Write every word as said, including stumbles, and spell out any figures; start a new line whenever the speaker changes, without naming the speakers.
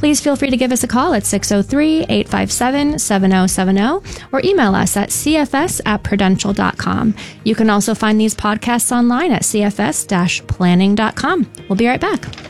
Please feel free to give us a call at six oh three, eight five seven, seven oh seven oh or email us at c f s at prudential dot com. You can also find these podcasts online at c f s dash planning dot com. We'll be right back.